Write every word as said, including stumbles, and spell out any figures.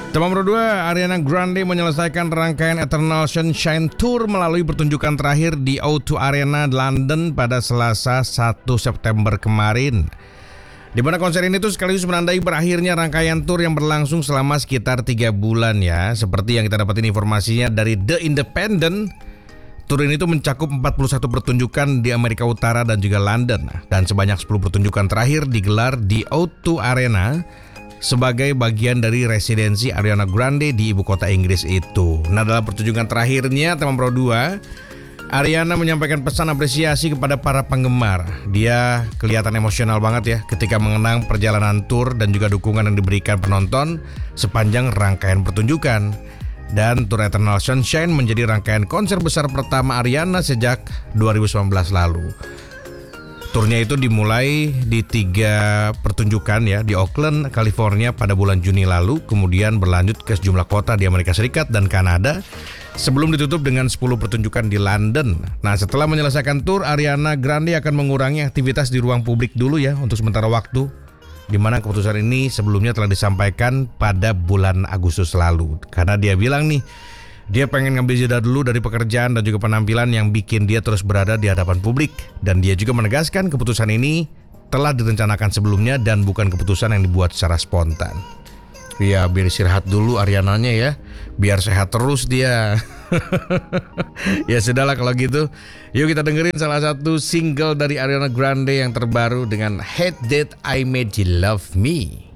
Tema nomor dua, Ariana Grande menyelesaikan rangkaian Eternal Sunshine Tour melalui pertunjukan terakhir di O two Arena London pada Selasa satu September kemarin. Di mana konser ini tuh sekaligus menandai berakhirnya rangkaian tour yang berlangsung selama sekitar tiga bulan ya. Seperti yang kita dapatin informasinya dari The Independent, tour ini tuh mencakup empat puluh satu pertunjukan di Amerika Utara dan juga London. Dan sebanyak sepuluh pertunjukan terakhir digelar di O two Arena sebagai bagian dari residensi Ariana Grande di ibu kota Inggris itu. Nah, dalam pertunjukan terakhirnya tema Pro dua, Ariana menyampaikan pesan apresiasi kepada para penggemar. Dia kelihatan emosional banget ya ketika mengenang perjalanan tour dan juga dukungan yang diberikan penonton sepanjang rangkaian pertunjukan. Dan Tour Eternal Sunshine menjadi rangkaian konser besar pertama Ariana sejak dua ribu sembilan belas lalu. Turnya itu dimulai di tiga pertunjukan ya di Oakland, California pada bulan Juni lalu, kemudian berlanjut ke sejumlah kota di Amerika Serikat dan Kanada, sebelum ditutup dengan sepuluh pertunjukan di London. Nah, setelah menyelesaikan tur, Ariana Grande akan mengurangi aktivitas di ruang publik dulu ya untuk sementara waktu, di mana keputusan ini sebelumnya telah disampaikan pada bulan Agustus lalu. Karena dia bilang nih, dia pengen ngambil jeda dulu dari pekerjaan dan juga penampilan yang bikin dia terus berada di hadapan publik. Dan dia juga menegaskan keputusan ini telah direncanakan sebelumnya dan bukan keputusan yang dibuat secara spontan. Ya, biar istirahat dulu Ariananya ya, biar sehat terus dia. Ya sudahlah kalau gitu. Yuk kita dengerin salah satu single dari Ariana Grande yang terbaru dengan Hate That I Made You Love Me.